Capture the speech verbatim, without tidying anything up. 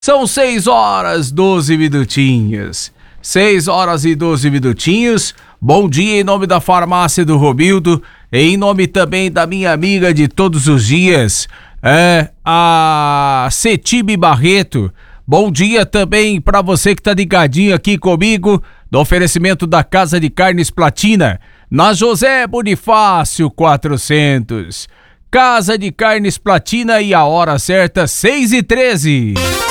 São seis horas, doze minutinhos. seis horas e doze minutinhos. Bom dia em nome da farmácia do Romildo, em nome também da minha amiga de todos os dias, é a Cetime Barreto. Bom dia também para você que tá ligadinho aqui comigo, no oferecimento da Casa de Carnes Platina, na José Bonifácio quatrocentos. Casa de Carnes Platina e a hora certa, seis e treze.